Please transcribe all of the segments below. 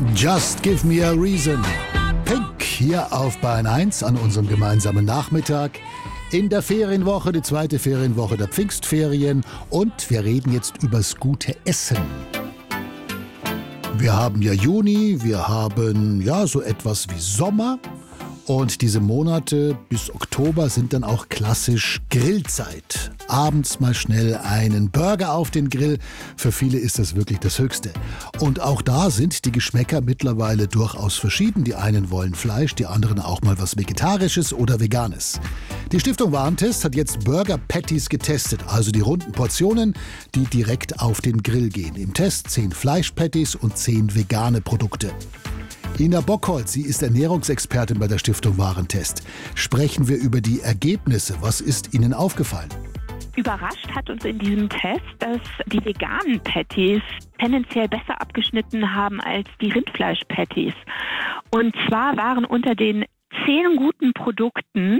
Just Give Me a Reason. Pink hier auf Bayern 1 an unserem gemeinsamen Nachmittag. In der Ferienwoche, die zweite Ferienwoche der Pfingstferien. Und wir reden jetzt übers gute Essen. Wir haben ja Juni, wir haben ja so etwas wie Sommer. Und diese Monate bis Oktober sind dann auch klassisch Grillzeit. Abends mal schnell einen Burger auf den Grill. Für viele ist das wirklich das Höchste. Und auch da sind die Geschmäcker mittlerweile durchaus verschieden. Die einen wollen Fleisch, die anderen auch mal was Vegetarisches oder Veganes. Die Stiftung Warentest hat jetzt Burger Patties getestet, also die runden Portionen, die direkt auf den Grill gehen. Im Test 10 Fleischpatties und 10 vegane Produkte. Ina Bockholz, sie ist Ernährungsexpertin bei der Stiftung Warentest. Sprechen wir über die Ergebnisse. Was ist Ihnen aufgefallen? Überrascht hat uns in diesem Test, dass die veganen Patties tendenziell besser abgeschnitten haben als die Rindfleisch-Patties. Und zwar waren unter den 10 guten Produkten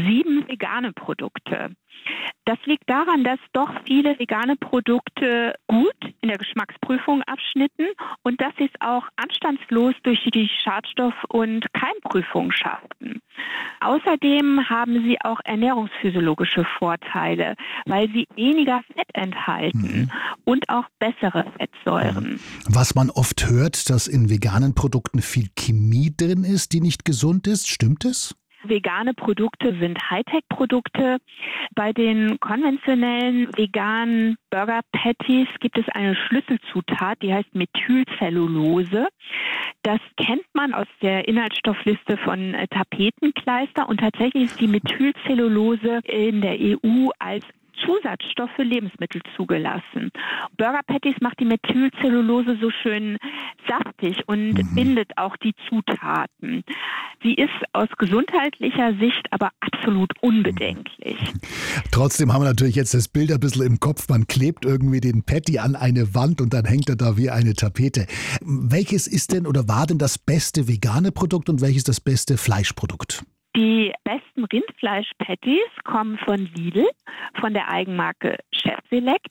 7 vegane Produkte. Das liegt daran, dass doch viele vegane Produkte gut in der Geschmacksprüfung abschnitten und dass sie es auch anstandslos durch die Schadstoff- und Keimprüfung schafften. Außerdem haben sie auch ernährungsphysiologische Vorteile, weil sie weniger Fett enthalten und auch bessere Fettsäuren. Was man oft hört, dass in veganen Produkten viel Chemie drin ist, die nicht gesund ist. Stimmt es? Vegane Produkte sind Hightech-Produkte. Bei den konventionellen veganen Burger Patties gibt es eine Schlüsselzutat, die heißt Methylcellulose. Das kennt man aus der Inhaltsstoffliste von Tapetenkleister und tatsächlich ist die Methylcellulose in der EU als Zusatzstoff für Lebensmittel zugelassen. Burger Patties macht die Methylcellulose so schön saftig und bindet auch die Zutaten. Sie ist aus gesundheitlicher Sicht aber absolut unbedenklich. Trotzdem haben wir natürlich jetzt das Bild ein bisschen im Kopf. Man klebt irgendwie den Patty an eine Wand und dann hängt er da wie eine Tapete. Welches ist denn oder war denn das beste vegane Produkt und welches das beste Fleischprodukt? Die besten Rindfleisch-Patties kommen von Lidl, von der Eigenmarke Chef Select.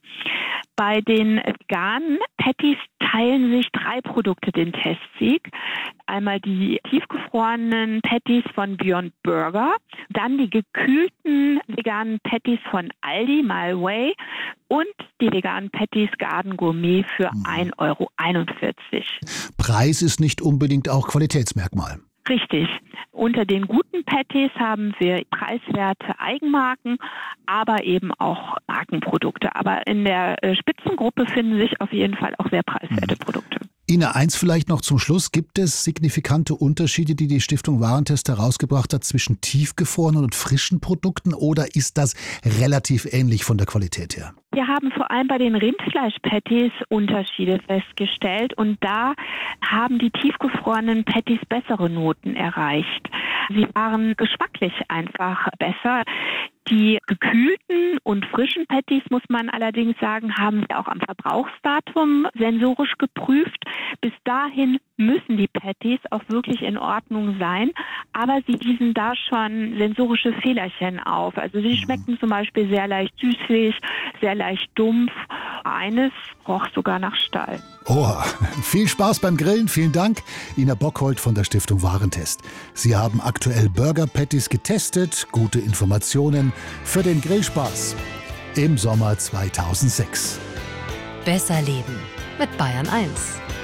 Bei den veganen Patties teilen sich 3 Produkte den Testsieg. Einmal die tiefgefrorenen Patties von Beyond Burger, dann die gekühlten veganen Patties von Aldi My Way und die veganen Patties Garden Gourmet für 1,41 €. Preis ist nicht unbedingt auch Qualitätsmerkmal. Richtig. Unter den guten Patties haben wir preiswerte Eigenmarken, aber eben auch Markenprodukte. Aber in der Spitzengruppe finden sich auf jeden Fall auch sehr preiswerte Produkte. Ina, eins vielleicht noch zum Schluss. Gibt es signifikante Unterschiede, die die Stiftung Warentest herausgebracht hat zwischen tiefgefrorenen und frischen Produkten oder ist das relativ ähnlich von der Qualität her? Wir haben vor allem bei den Rindfleisch-Patties Unterschiede festgestellt und da haben die tiefgefrorenen Patties bessere Noten erreicht. Sie waren geschmacklich einfach besser. Die gekühlten und frischen Patties, muss man allerdings sagen, haben wir auch am Verbrauchsdatum sensorisch geprüft. Bis dahin müssen die Patties auch wirklich in Ordnung sein, aber sie wiesen da schon sensorische Fehlerchen auf. Also sie schmeckten zum Beispiel sehr leicht süßlich, sehr leicht dumpf. Eines roch sogar nach Stall. Oh, viel Spaß beim Grillen, vielen Dank. Ina Bockholz von der Stiftung Warentest. Sie haben aktuell Burger Patties getestet, gute Informationen für den Grillspaß im Sommer 2006. Besser leben mit Bayern 1.